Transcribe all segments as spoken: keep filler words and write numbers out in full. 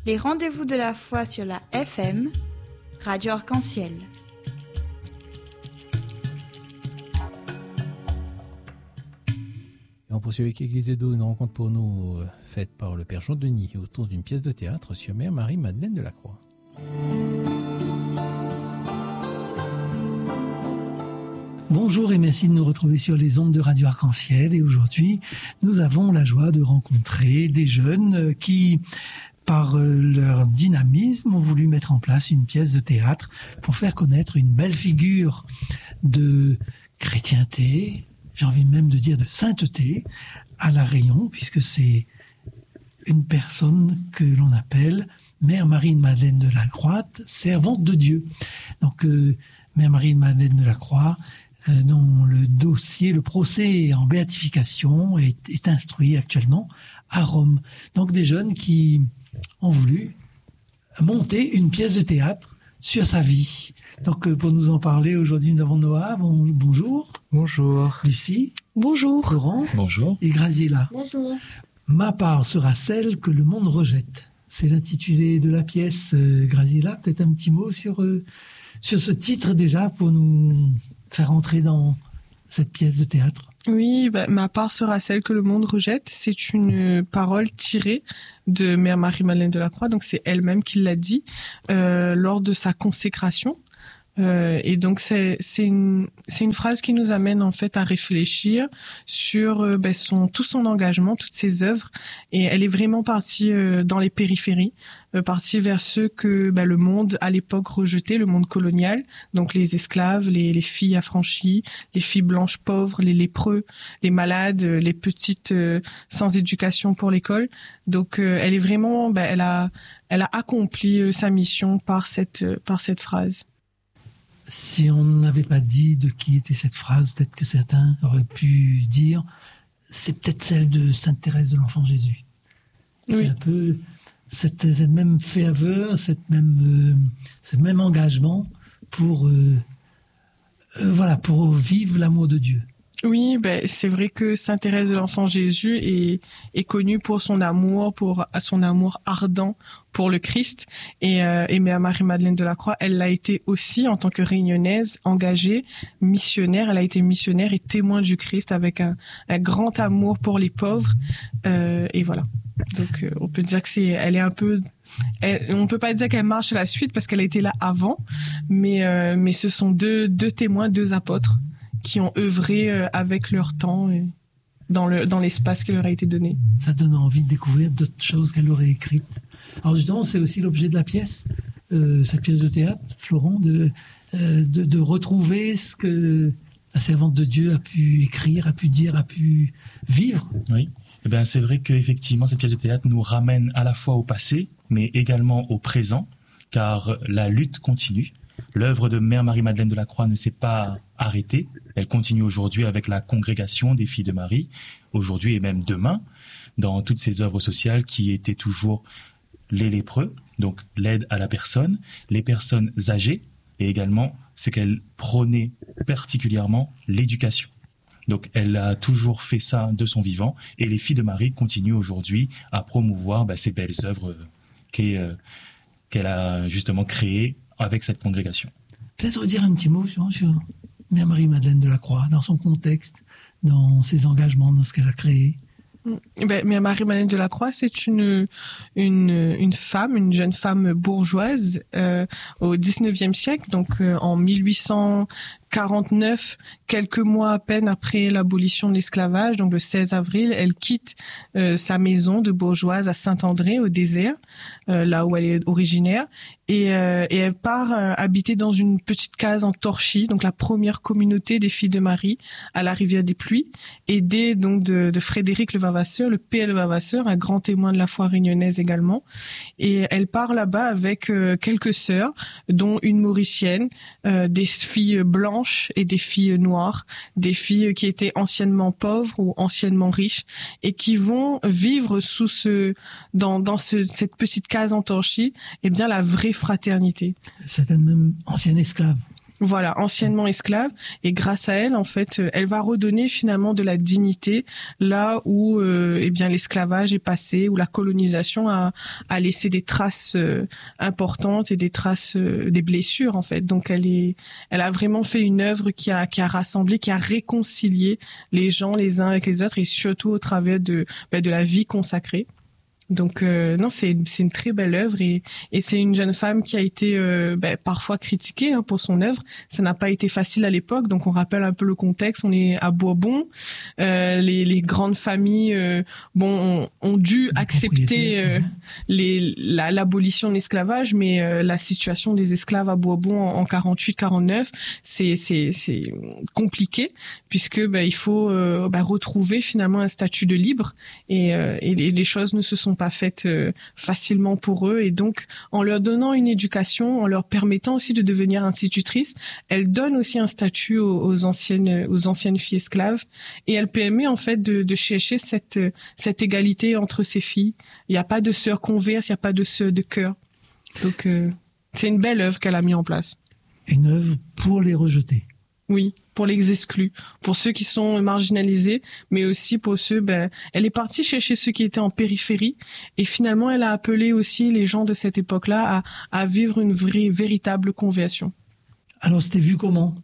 Les rendez-vous de la foi sur la F M, Radio Arc-en-Ciel. Et on poursuit avec Église Edo, une rencontre pour nous euh, faite par le Père Jean Denis autour d'une pièce de théâtre sur Mère Marie-Madeleine de la Croix. Bonjour et merci de nous retrouver sur les ondes de Radio Arc-en-Ciel. Et aujourd'hui, nous avons la joie de rencontrer des jeunes qui, par leur dynamisme, ont voulu mettre en place une pièce de théâtre pour faire connaître une belle figure de chrétienté, j'ai envie même de dire de sainteté, à La Réunion, puisque c'est une personne que l'on appelle Mère Marie-Madeleine de la Croix, servante de Dieu. Donc, euh, Mère Marie-Madeleine de la Croix, euh, dont le dossier, le procès en béatification est, est instruit actuellement à Rome. Donc, des jeunes qui ont voulu monter une pièce de théâtre sur sa vie. Donc, euh, pour nous en parler, aujourd'hui, nous avons Noah. Bon, bonjour. Bonjour. Lucie. Bonjour. Laurent. Bonjour. Et Graziella. Bonjour. Ma part sera celle que le monde rejette. C'est l'intitulé de la pièce. Euh, Graziella, peut-être un petit mot sur, euh, sur ce titre déjà pour nous faire entrer dans cette pièce de théâtre. Oui, bah, ma part sera celle que le monde rejette. C'est une parole tirée de Mère Marie-Madeleine de la Croix, donc c'est elle-même qui l'a dit euh, lors de sa consécration. Euh, et donc c'est c'est une c'est une phrase qui nous amène en fait à réfléchir sur euh, ben, son tout son engagement, toutes ses œuvres, et elle est vraiment partie euh, dans les périphéries, euh, partie vers ceux que ben, le monde à l'époque rejetait, le monde colonial, donc les esclaves, les les filles affranchies, les filles blanches pauvres, les lépreux, les malades, euh, les petites euh, sans éducation pour l'école. Donc euh, elle est vraiment ben, elle a elle a accompli euh, sa mission par cette euh, par cette phrase. Si on n'avait pas dit de qui était cette phrase, peut-être que certains auraient pu dire c'est peut-être celle de Sainte Thérèse de l'Enfant Jésus. Oui. C'est un peu cette, cette même ferveur, cette même, euh, ce même engagement pour, euh, euh, voilà, pour vivre l'amour de Dieu. Oui, ben c'est vrai que Sainte Thérèse de l'Enfant Jésus est est connue pour son amour, pour son amour ardent pour le Christ, et, euh, et Mère Marie-Madeleine de la Croix, elle l'a été aussi en tant que réunionnaise, engagée, missionnaire. Elle a été missionnaire et témoin du Christ avec un, un grand amour pour les pauvres, euh, et voilà. Donc euh, on peut dire que c'est, elle est un peu, elle, on peut pas dire qu'elle marche à la suite parce qu'elle a été là avant, mais euh, mais ce sont deux deux témoins, deux apôtres qui ont œuvré euh, avec leur temps et dans le dans l'espace qui leur a été donné. Ça donne envie de découvrir d'autres choses qu'elle aurait écrites. Alors justement, c'est aussi l'objet de la pièce, euh, cette pièce de théâtre, Florent, de, euh, de de retrouver ce que la servante de Dieu a pu écrire, a pu dire, a pu vivre. Oui. Eh bien, c'est vrai qu'effectivement, cette pièce de théâtre nous ramène à la fois au passé, mais également au présent, car la lutte continue. L'œuvre de Mère Marie-Madeleine de la Croix ne s'est pas arrêtée. Elle continue aujourd'hui avec la congrégation des Filles de Marie, aujourd'hui et même demain, dans toutes ces œuvres sociales qui étaient toujours les lépreux, donc l'aide à la personne, les personnes âgées, et également ce qu'elle prônait particulièrement, l'éducation. Donc elle a toujours fait ça de son vivant, et les Filles de Marie continuent aujourd'hui à promouvoir bah, ces belles œuvres qu'est, euh, qu'elle a justement créées avec cette congrégation. Peut-être dire un petit mot sur, sur Mère Marie-Madeleine de la Croix, dans son contexte, dans ses engagements, dans ce qu'elle a créé. Ben, Mère Marie-Madeleine de la Croix, c'est une une une femme, une jeune femme bourgeoise euh, au dix-neuvième siècle, donc euh, en mille huit cent quarante-neuf, quelques mois à peine après l'abolition de l'esclavage, donc le seize avril, elle quitte euh, sa maison de bourgeoise à Saint-André, au désert, euh, là où elle est originaire, et, euh, et elle part euh, habiter dans une petite case en Torchis, donc la première communauté des Filles de Marie à la rivière des Pluies, aidée donc de, de Frédéric Levavasseur, le P. Levavasseur, un grand témoin de la foi réunionnaise également, et elle part là-bas avec euh, quelques sœurs, dont une mauricienne, euh, des filles blanches et des filles noires, des filles qui étaient anciennement pauvres ou anciennement riches et qui vont vivre sous ce dans dans ce, cette petite case en Torchis, eh bien la vraie fraternité. Certaines même anciennes esclaves. Voilà, anciennement esclave, et grâce à elle, en fait, elle va redonner finalement de la dignité là où, euh, eh bien, l'esclavage est passé, où la colonisation a, a laissé des traces euh, importantes et des traces, euh, des blessures, en fait. Donc, elle est, elle a vraiment fait une œuvre qui a, qui a rassemblé, qui a réconcilié les gens les uns avec les autres, et surtout au travers de, ben, de la vie consacrée. Donc euh, non, c'est c'est une très belle œuvre, et et c'est une jeune femme qui a été euh, ben, parfois critiquée hein, pour son œuvre. Ça n'a pas été facile à l'époque, donc on rappelle un peu le contexte. On est à Bourbon, euh, les les grandes familles euh, bon ont, ont dû accepter euh, les la, l'abolition de l'esclavage, mais euh, la situation des esclaves à Bourbon en, en quarante-huit quarante-neuf, c'est c'est c'est compliqué, puisque ben il faut euh, ben, retrouver finalement un statut de libre, et euh, et les, les choses ne se sont pas faites euh, facilement pour eux, et donc en leur donnant une éducation, en leur permettant aussi de devenir institutrices, elle donne aussi un statut aux, aux anciennes aux anciennes filles esclaves, et elle permet en fait de, de chercher cette cette égalité entre ces filles. Il n'y a pas de sœurs converses, il n'y a pas de sœurs de cœur. Donc euh, c'est une belle œuvre qu'elle a mis en place. Une œuvre pour les rejetés. Oui, pour les exclus, pour ceux qui sont marginalisés, mais aussi pour ceux, ben, elle est partie chercher ceux qui étaient en périphérie, et finalement, elle a appelé aussi les gens de cette époque-là à, à vivre une vraie, véritable conversion. Alors, c'était vu comment,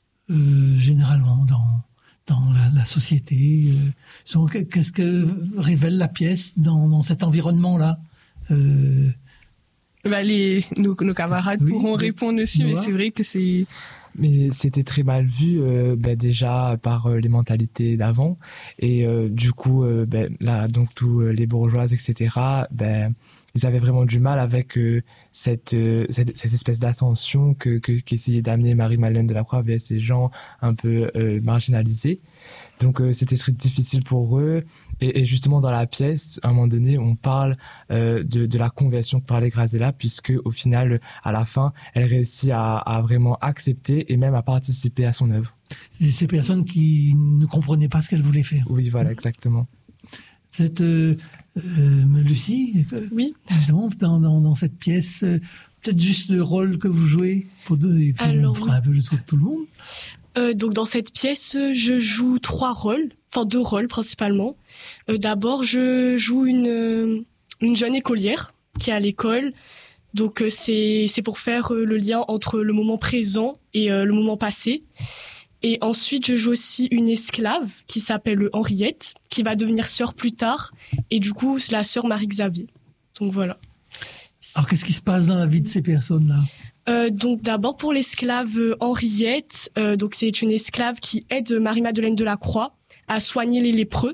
euh, généralement, dans, dans la, la société euh, donc, qu'est-ce que révèle la pièce dans, dans cet environnement-là euh... ben, les, nos, nos camarades oui, pourront répondre aussi, mais c'est vrai que c'est... Mais c'était très mal vu euh, bah, déjà par euh, les mentalités d'avant, et euh, du coup euh, bah, là donc tous euh, les bourgeoises etc, bah, ils avaient vraiment du mal avec euh, cette, euh, cette cette espèce d'ascension que que qu'essayait d'amener Marie-Madeleine de la Croix vers ces gens un peu euh, marginalisés. Donc euh, c'était très difficile pour eux, et, et justement dans la pièce à un moment donné on parle euh, de de la conversion que parlait Grazella, puisque au final à la fin elle réussit à à vraiment accepter et même à participer à son œuvre. C'est ces personnes qui ne comprenaient pas ce qu'elle voulait faire. Oui, voilà, exactement. Vous êtes euh, euh, Lucie, oui, justement dans dans, dans cette pièce, euh, peut-être juste le rôle que vous jouez pour deux, et puis Alors, on fera oui. un peu le tour de tout le monde. Euh, donc dans cette pièce, je joue trois rôles, enfin deux rôles principalement. Euh, d'abord, je joue une une jeune écolière qui est à l'école. Donc euh, c'est c'est pour faire euh, le lien entre le moment présent et euh, le moment passé. Et ensuite, je joue aussi une esclave qui s'appelle Henriette, qui va devenir sœur plus tard, et du coup la sœur Marie-Xavier. Donc voilà. Alors qu'est-ce qui se passe dans la vie de ces personnes-là ? Euh, donc d'abord pour l'esclave euh, Henriette, euh, donc c'est une esclave qui aide Marie-Madeleine de la Croix à soigner les lépreux.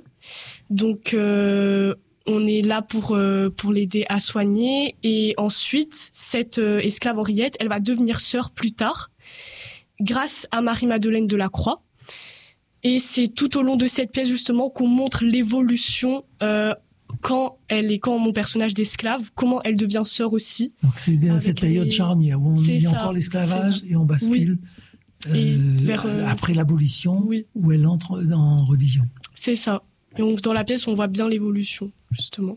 Donc euh, on est là pour euh, pour l'aider à soigner, et ensuite cette euh, esclave Henriette, elle va devenir sœur plus tard grâce à Marie-Madeleine de la Croix. Et c'est tout au long de cette pièce justement qu'on montre l'évolution euh, quand elle est quand mon personnage d'esclave, comment elle devient sœur aussi. Donc c'est dans cette période les... charnière où on est y a encore l'esclavage et on bascule oui. et euh, vers, euh... après l'abolition, oui. où elle entre en religion. C'est ça. Et donc dans la pièce on voit bien l'évolution justement.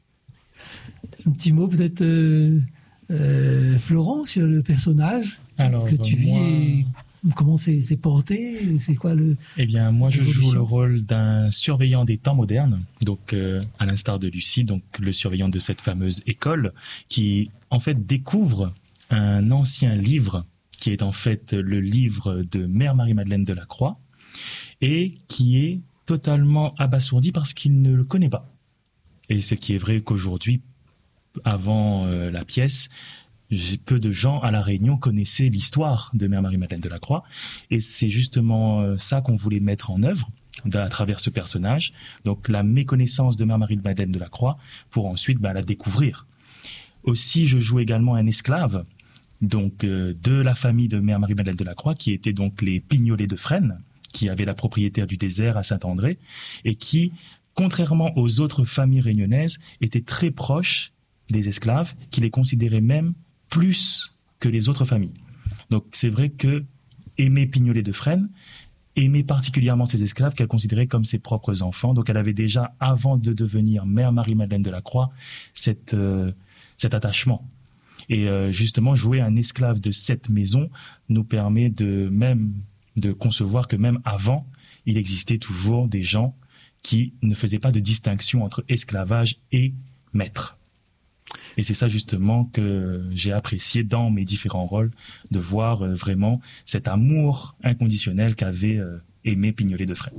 Un petit mot peut-être euh, euh, Florent sur le personnage Alors, que tu moi... vis et comment c'est, c'est porté, c'est quoi le... Eh bien, moi, je joue le rôle d'un surveillant des temps modernes, donc euh, à l'instar de Lucie, donc le surveillant de cette fameuse école, qui en fait découvre un ancien livre qui est en fait le livre de Mère Marie-Madeleine de la Croix, et qui est totalement abasourdi parce qu'il ne le connaît pas. Et ce qui est vrai qu'aujourd'hui, avant euh, la pièce, peu de gens à La Réunion connaissaient l'histoire de Mère Marie-Madeleine de la Croix, et c'est justement ça qu'on voulait mettre en œuvre à travers ce personnage, donc la méconnaissance de Mère Marie-Madeleine de la Croix pour ensuite bah, la découvrir. Aussi, je joue également un esclave donc euh, de la famille de Mère Marie-Madeleine de la Croix, qui étaient donc les Pignolets de Fresnes, qui avaient la propriétaire du désert à Saint-André, et qui, contrairement aux autres familles réunionnaises, étaient très proches des esclaves, qui les considéraient même plus que les autres familles. Donc c'est vrai que Aimée Pignolets de Fresnes aimait particulièrement ses esclaves qu'elle considérait comme ses propres enfants. Donc elle avait déjà, avant de devenir Mère Marie-Madeleine de la Croix, cette, euh, cet attachement. Et euh, justement, jouer un esclave de cette maison nous permet de même de concevoir que même avant, il existait toujours des gens qui ne faisaient pas de distinction entre esclavage et maître. Et c'est ça justement que j'ai apprécié dans mes différents rôles, de voir euh, vraiment cet amour inconditionnel qu'avait euh, Aimé Pignolet-Defray.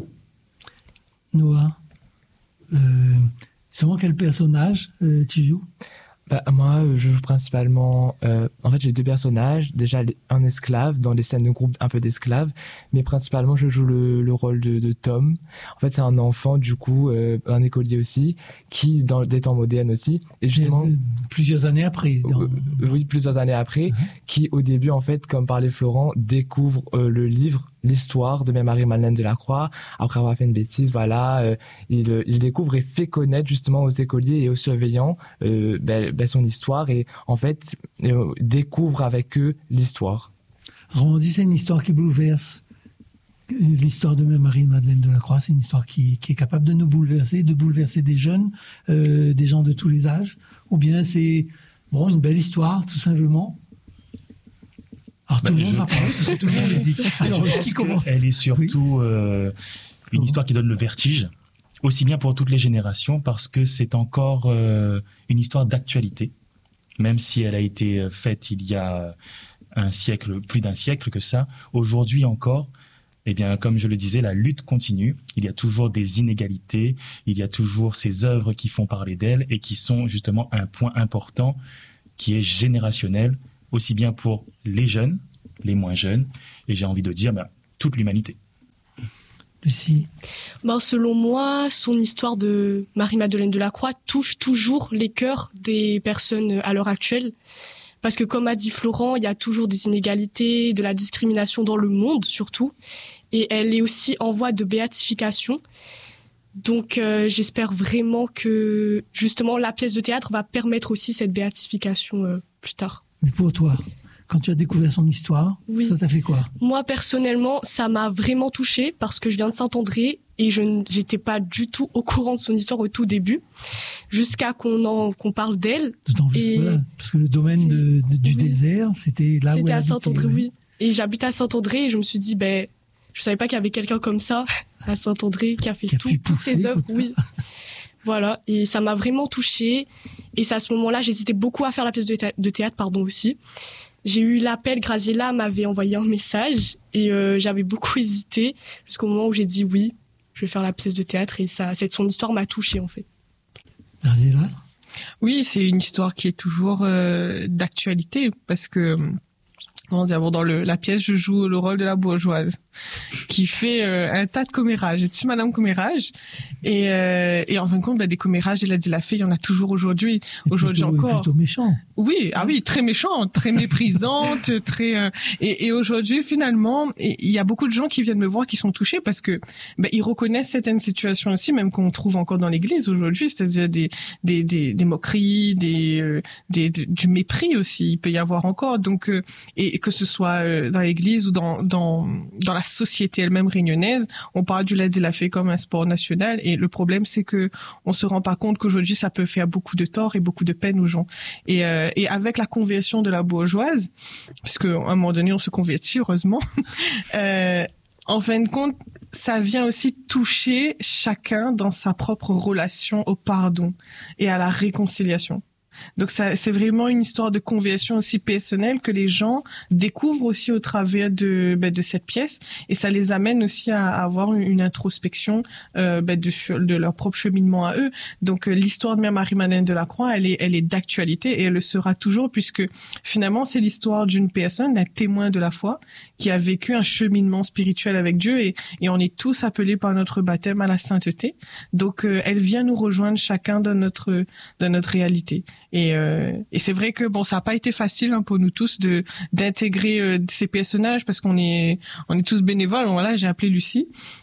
Noah, euh, justement, quel personnage euh, tu joues ? Bah, moi, je joue principalement... Euh, en fait, j'ai deux personnages. Déjà, un esclave, dans les scènes de groupe, un peu d'esclave. Mais principalement, je joue le, le rôle de, de Tom. En fait, c'est un enfant, du coup, euh, un écolier aussi, qui, dans des temps modernes aussi, et justement... De, plusieurs années après. Dans... Euh, oui, plusieurs années après, uh-huh. qui, au début, en fait, comme parlait Florent, découvre euh, le livre, l'histoire de Mère Marie-Madeleine de la Croix. Après avoir fait une bêtise, voilà, euh, il, euh, il découvre et fait connaître justement aux écoliers et aux surveillants euh, ben, ben son histoire et en fait euh, découvre avec eux l'histoire. On dit c'est une histoire qui bouleverse. L'histoire de Mère Marie-Madeleine de la Croix, c'est une histoire qui, qui est capable de nous bouleverser, de bouleverser des jeunes, euh, des gens de tous les âges, ou bien c'est bon une belle histoire tout simplement. Alors, tout, bah, le monde je... va parler, tout le monde hésite. Alors, qui commence ? Elle est surtout oui. euh, une oh. histoire qui donne le vertige, aussi bien pour toutes les générations, parce que c'est encore euh, une histoire d'actualité, même si elle a été faite il y a un siècle, plus d'un siècle que ça. Aujourd'hui encore, eh bien, comme je le disais, la lutte continue. Il y a toujours des inégalités, il y a toujours ces œuvres qui font parler d'elles et qui sont justement un point important qui est générationnel, aussi bien pour les jeunes, les moins jeunes, et j'ai envie de dire bah, toute l'humanité. Lucie ? Ben, selon moi, son histoire de Marie-Madeleine de la Croix touche toujours les cœurs des personnes à l'heure actuelle. Parce que comme a dit Florent, il y a toujours des inégalités, de la discrimination dans le monde surtout. Et elle est aussi en voie de béatification. Donc euh, j'espère vraiment que justement la pièce de théâtre va permettre aussi cette béatification euh, plus tard. Mais pour toi, quand tu as découvert son histoire, oui. ça t'a fait quoi ? Moi, personnellement, ça m'a vraiment touchée parce que je viens de Saint-André et je n'étais pas du tout au courant de son histoire au tout début, jusqu'à qu'on en, qu'on parle d'elle. Et voilà, parce que le domaine de, de, du oui. désert, c'était là c'était où elle à habitait. Saint-André, oui. Et j'habite à Saint-André et je me suis dit, ben, je savais pas qu'il y avait quelqu'un comme ça à Saint-André qui a fait qui a tout, toutes ses œuvres. Oui. Voilà, et ça m'a vraiment touchée. Et c'est à ce moment-là, j'hésitais beaucoup à faire la pièce de, thé- de théâtre, pardon aussi. J'ai eu l'appel, Graziella m'avait envoyé un message et euh, j'avais beaucoup hésité jusqu'au moment où j'ai dit oui, je vais faire la pièce de théâtre et ça, cette son histoire m'a touchée en fait. Graziella ? Oui, c'est une histoire qui est toujours euh, d'actualité parce que comment dire, bon, dans le, la pièce, je joue le rôle de la bourgeoise qui fait euh, un tas de commérages. Je suis Madame Commérage et, euh, et en fin de compte, bah, des commérages, elle a dit la fée, il y en a toujours aujourd'hui, aujourd'hui plutôt, encore. Plutôt méchant. Oui, ah oui, très méchante, très méprisante, très euh, et, et aujourd'hui finalement, il y a beaucoup de gens qui viennent me voir qui sont touchés parce que bah, ils reconnaissent certaines situations aussi, même qu'on trouve encore dans l'Église aujourd'hui, c'est-à-dire des des des, des moqueries, des, euh, des des du mépris aussi, il peut y avoir encore. Donc euh, et que ce soit euh, dans l'Église ou dans dans dans la société elle-même réunionnaise, on parle du laïc de la fée comme un sport national et le problème c'est que on se rend pas compte qu'aujourd'hui ça peut faire beaucoup de tort et beaucoup de peine aux gens. Et euh, et avec la conversion de la bourgeoise, puisque à un moment donné on se convertit heureusement, euh, en fin de compte ça vient aussi toucher chacun dans sa propre relation au pardon et à la réconciliation. Donc ça, c'est vraiment une histoire de conversion aussi personnelle que les gens découvrent aussi au travers de ben, de cette pièce et ça les amène aussi à, à avoir une introspection euh, ben, de de leur propre cheminement à eux. Donc euh, l'histoire de Mère Marie-Madeleine de la Croix, elle est elle est d'actualité et elle le sera toujours puisque finalement c'est l'histoire d'une personne, d'un témoin de la foi qui a vécu un cheminement spirituel avec Dieu et et on est tous appelés par notre baptême à la sainteté. Donc euh, elle vient nous rejoindre chacun dans notre dans notre réalité. Et, euh, et c'est vrai que bon, ça a pas été facile hein, pour nous tous de d'intégrer euh, ces personnages parce qu'on est on est tous bénévoles. Voilà, j'ai appelé Lucie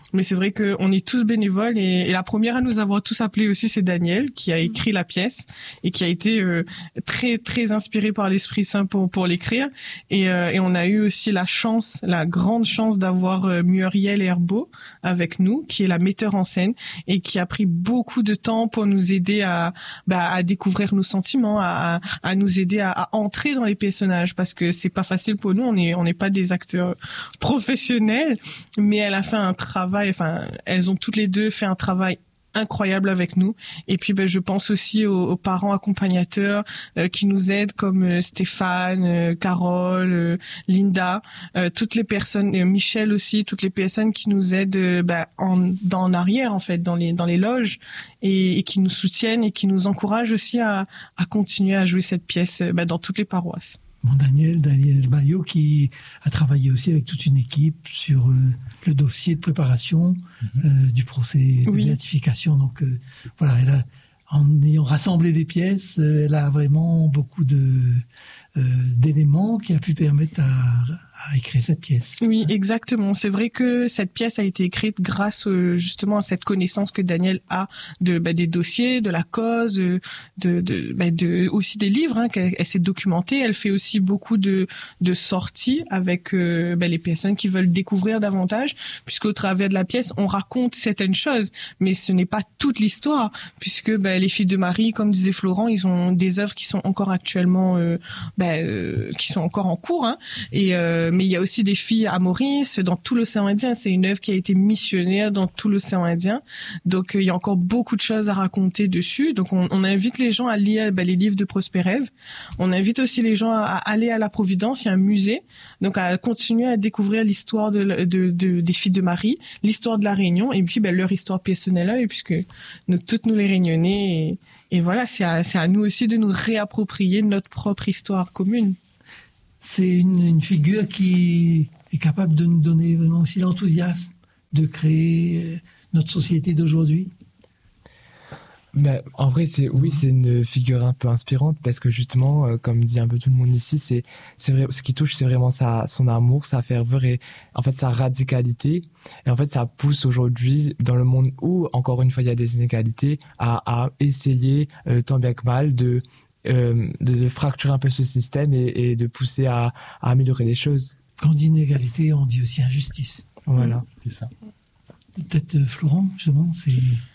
Mais c'est vrai qu'on est tous bénévoles et, et la première à nous avoir tous appelés aussi, c'est Daniel qui a écrit la pièce et qui a été euh, très très inspiré par l'Esprit Saint pour pour l'écrire. Et, euh, et on a eu aussi la chance, la grande chance d'avoir euh, Muriel Herbeau avec nous, qui est la metteur en scène et qui a pris beaucoup de temps pour nous aider à bah, à découvrir nos sentiments, à, à, à nous aider à, à entrer dans les personnages parce que c'est pas facile pour nous. On est on n'est pas des acteurs professionnels, mais elle a fait un travail. Enfin, elles ont toutes les deux fait un travail incroyable avec nous. Et puis, ben, je pense aussi aux, aux parents accompagnateurs euh, qui nous aident, comme euh, Stéphane, euh, Carole, euh, Linda, euh, toutes les personnes, euh, Michel aussi, toutes les personnes qui nous aident euh, ben, en, dans en arrière, en fait, dans les dans les loges, et, et qui nous soutiennent et qui nous encouragent aussi à, à continuer à jouer cette pièce euh, ben, dans toutes les paroisses. Bon, Daniel, Daniel Bayot, qui a travaillé aussi avec toute une équipe sur euh, le dossier de préparation mm-hmm. euh, du procès de oui. béatification. Donc euh, voilà, elle a, en ayant rassemblé des pièces, euh, elle a vraiment beaucoup de euh, d'éléments qui a pu permettre à, à écrire cette pièce. Oui, exactement. C'est vrai que cette pièce a été écrite grâce euh, justement à cette connaissance que Daniel a de bah, des dossiers, de la cause, de de, bah, de aussi des livres hein, qu'elle elle s'est documentée. Elle fait aussi beaucoup de de sorties avec euh, bah, les personnes qui veulent découvrir davantage, puisqu'au travers de la pièce, on raconte certaines choses, mais ce n'est pas toute l'histoire, puisque bah, les filles de Marie, comme disait Florent, ils ont des œuvres qui sont encore actuellement euh, bah, euh, qui sont encore en cours, hein, et euh, mais il y a aussi des filles à Maurice, dans tout l'océan Indien. C'est une œuvre qui a été missionnaire dans tout l'océan Indien. Donc, euh, il y a encore beaucoup de choses à raconter dessus. Donc, on, on invite les gens à lire bah, les livres de Prosper-Ève. On invite aussi les gens à, à aller à la Providence. Il y a un musée. Donc, à continuer à découvrir l'histoire de, de, de, des filles de Marie, l'histoire de la Réunion, et puis bah, leur histoire personnelle, puisque nous, toutes nous les Réunionnais. Et, et voilà, c'est à, c'est à nous aussi de nous réapproprier notre propre histoire commune. C'est une, une figure qui est capable de nous donner vraiment aussi l'enthousiasme de créer notre société d'aujourd'hui. Ben, en vrai, c'est oui, c'est une figure un peu inspirante parce que justement, euh, comme dit un peu tout le monde ici, c'est c'est vrai, ce qui touche, c'est vraiment sa son amour, sa ferveur et en fait sa radicalité. Et en fait, ça pousse aujourd'hui dans le monde où encore une fois il y a des inégalités à à essayer euh, tant bien que mal de Euh, de, de fracturer un peu ce système et, et de pousser à, à améliorer les choses. Quand on dit inégalité, on dit aussi injustice. Voilà. C'est ça. Peut-être euh, Florent, justement, c'est...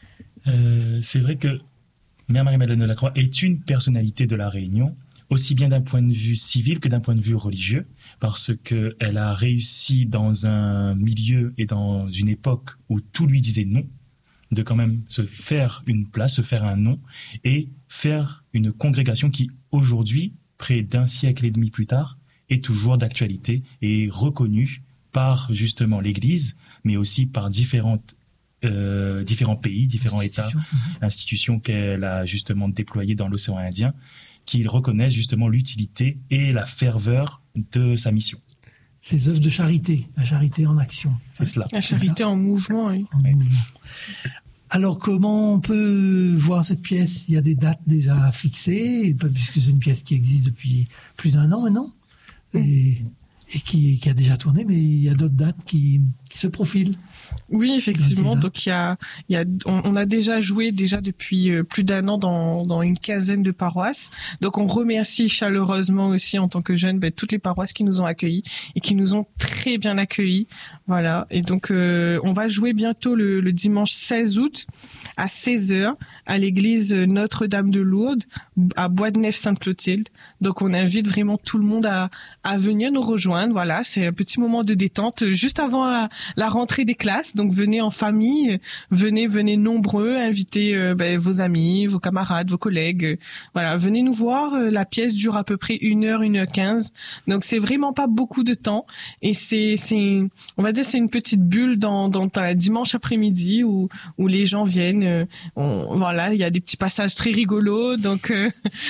Euh, c'est vrai que Mère Marie-Madeleine de la Croix est une personnalité de la Réunion, aussi bien d'un point de vue civil que d'un point de vue religieux, parce qu'elle a réussi dans un milieu et dans une époque où tout lui disait non, de quand même se faire une place, se faire un nom et faire une congrégation qui, aujourd'hui, près d'un siècle et demi plus tard, est toujours d'actualité et reconnue par justement l'Église, mais aussi par différentes, euh, différents pays, différents États, mmh. institutions qu'elle a justement déployées dans l'océan Indien, qui reconnaissent justement l'utilité et la ferveur de sa mission. Ces œuvres de charité, la charité en action. C'est cela. La charité en mouvement, oui. En oui. mouvement. Alors, comment on peut voir cette pièce ? Il y a des dates déjà fixées, puisque c'est une pièce qui existe depuis plus d'un an maintenant, et, et qui, qui a déjà tourné, mais il y a d'autres dates qui, qui se profilent. Oui, effectivement. Donc il y a, il y a, on, on a déjà joué déjà depuis euh, plus d'un an dans, dans une quinzaine de paroisses. Donc on remercie chaleureusement aussi en tant que jeunes ben, toutes les paroisses qui nous ont accueillis et qui nous ont très bien accueillis. Voilà. Et donc euh, on va jouer bientôt le, le dimanche seize août à seize heures à l'église Notre-Dame de Lourdes à Bois-de-Nef-Sainte-Clotilde. Donc on invite vraiment tout le monde à, à venir nous rejoindre. Voilà, c'est un petit moment de détente juste avant la, la rentrée des classes. Donc venez en famille, venez, venez nombreux, invitez euh, ben, vos amis, vos camarades, vos collègues. Voilà, venez nous voir. La pièce dure à peu près une heure, une heure quinze. Donc c'est vraiment pas beaucoup de temps. Et c'est, c'est, on va dire, c'est une petite bulle dans, dans ta dimanche après-midi où, où les gens viennent. On, voilà, il y a des petits passages très rigolos. Donc, euh,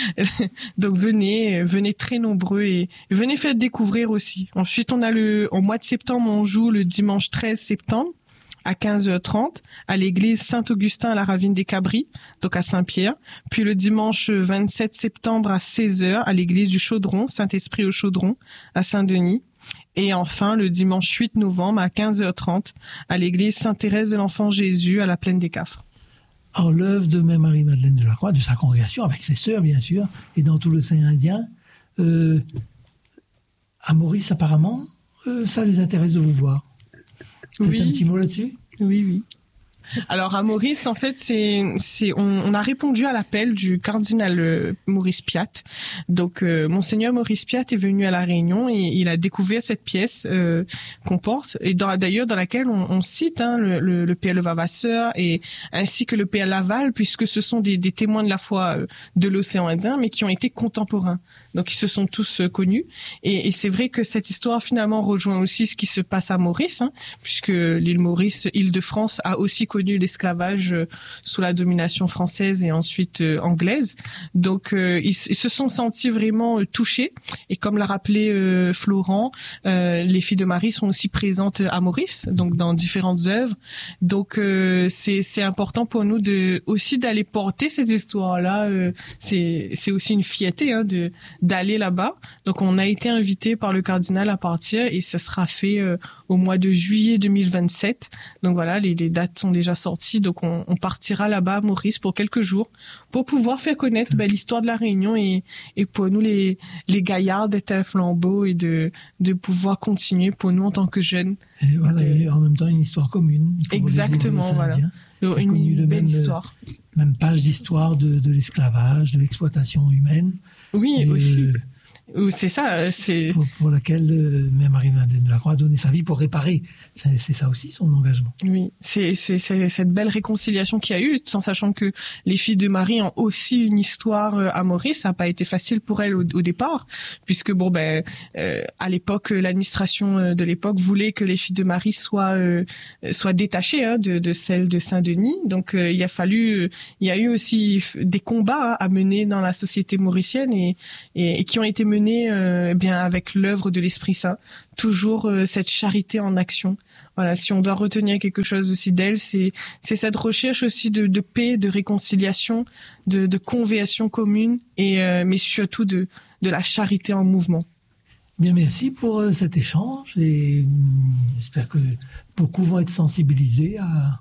donc venez, venez très nombreux et venez faire découvrir aussi. Ensuite, on a le, au mois de septembre, on joue le dimanche treize septembre. À quinze heures trente, à l'église Saint-Augustin à la Ravine des Cabris, donc à Saint-Pierre. Puis le dimanche vingt-sept septembre à seize heures, à l'église du Chaudron, Saint-Esprit au Chaudron, à Saint-Denis. Et enfin, le dimanche huit novembre à quinze heures trente, à l'église Sainte-Thérèse de l'Enfant Jésus à la Plaine des Cafres. Alors, l'œuvre de Mère Marie-Madeleine de la Croix, de sa congrégation, avec ses sœurs, bien sûr, et dans tout l'océan Indien, euh, à Maurice, apparemment, euh, ça les intéresse de vous voir. Peut-être Oui. un petit mot là-dessus ? Oui, oui. Alors à Maurice, en fait, c'est, c'est, on, on a répondu à l'appel du cardinal euh, Maurice Piat. Donc, euh, Monseigneur Maurice Piat est venu à la Réunion et il a découvert cette pièce euh, qu'on porte, et dans, d'ailleurs dans laquelle on, on cite hein, le, le, le Père Levavasseur et ainsi que le Père Laval, puisque ce sont des, des témoins de la foi euh, de l'océan Indien, mais qui ont été contemporains. Donc, ils se sont tous euh, connus. Et, et c'est vrai que cette histoire finalement rejoint aussi ce qui se passe à Maurice, hein, puisque l'île Maurice, Île-de-France, a aussi connu l'esclavage euh, sous la domination française et ensuite euh, anglaise. Donc, euh, ils, ils se sont sentis vraiment euh, touchés. Et comme l'a rappelé euh, Florent, euh, les filles de Marie sont aussi présentes à Maurice, donc dans différentes œuvres. Donc, euh, c'est, c'est important pour nous de aussi d'aller porter cette histoire-là. Euh, c'est, c'est aussi une fierté hein, de d'aller là-bas. Donc, on a été invité par le cardinal à partir et ça sera fait euh, au mois de juillet deux mille vingt-sept. Donc voilà, les, les dates sont déjà sorties. Donc, on, on partira là-bas à Maurice pour quelques jours pour pouvoir faire connaître ben, l'histoire de la Réunion et, et pour nous, les, les gaillards d'être un flambeau et de, de pouvoir continuer pour nous en tant que jeunes. Et voilà, de... et en même temps, une histoire commune. Exactement, voilà. Une, une belle même, histoire. Même page d'histoire de, de l'esclavage, de l'exploitation humaine. Oui, et aussi. Euh, c'est ça, c'est... Pour, pour laquelle euh, Mère Marie-Madeleine de la Croix a donné sa vie pour réparer. C'est, c'est ça aussi son engagement. Oui, c'est, c'est, c'est cette belle réconciliation qu'il y a eu, tout en sachant que les filles de Marie ont aussi une histoire à Maurice. Ça n'a pas été facile pour elles au, au départ, puisque bon ben euh, à l'époque, l'administration de l'époque voulait que les filles de Marie soient euh, soient détachées hein, de, de celles de Saint-Denis. Donc euh, il a fallu, il y a eu aussi des combats hein, à mener dans la société mauricienne et, et, et qui ont été menés Euh, eh bien avec l'œuvre de l'Esprit Saint, toujours euh, cette charité en action. Voilà, si on doit retenir quelque chose aussi d'elle, c'est c'est cette recherche aussi de, de paix, de réconciliation, de, de conversion commune et euh, mais surtout de de la charité en mouvement. Bien, merci pour euh, cet échange et euh, j'espère que beaucoup vont être sensibilisés à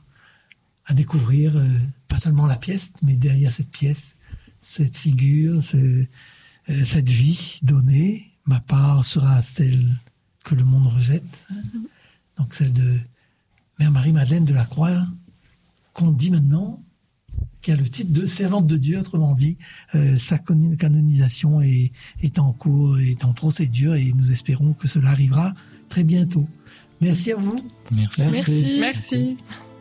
à découvrir euh, pas seulement la pièce, mais derrière cette pièce, cette figure, c'est cette vie donnée. Ma part sera celle que le monde rejette. Donc celle de Mère Marie-Madeleine de la Croix, qu'on dit maintenant, qui a le titre de servante de Dieu, autrement dit, euh, sa canonisation est, est en cours, est en procédure, et nous espérons que cela arrivera très bientôt. Merci à vous. Merci. Merci. Merci.